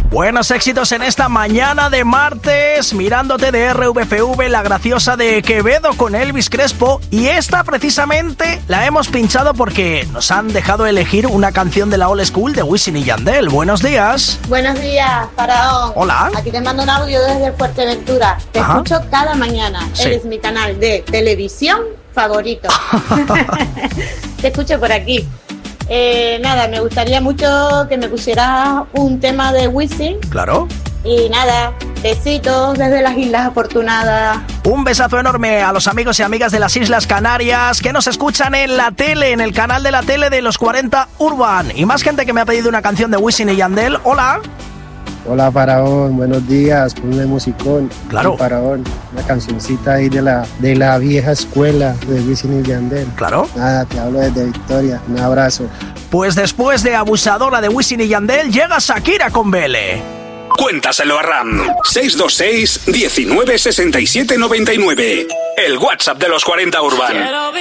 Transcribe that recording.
Buenos éxitos en esta mañana de martes, mirándote de RVFV, la graciosa de Quevedo con Elvis Crespo. Y esta precisamente la hemos pinchado porque nos han dejado elegir una canción de la Old School de Wisin y Yandel. Buenos días. Buenos días, Faraón. Hola. Aquí te mando un audio desde Fuerteventura. Te escucho cada mañana. Sí. Eres mi canal de televisión favorito. Te escucho por aquí. Nada, me gustaría mucho que me pusieras un tema de Wisin. Claro. Y nada, besitos desde las Islas Afortunadas. Un besazo enorme a los amigos y amigas de las Islas Canarias que nos escuchan en la tele, en el canal de la tele de los 40 Urban. Y más gente que me ha pedido una canción de Wisin y Yandel. Hola. Hola, Faraón, buenos días, ponme musicón. Claro. Sí, Faraón, una cancioncita ahí de la vieja escuela de Wisin y Yandel. Claro. Nada, te hablo desde Victoria, un abrazo. Pues después de Abusadora de Wisin y Yandel, llega Shakira con Vele. Cuéntaselo a Ram. 626 19 67 99. El WhatsApp de los 40 Urban.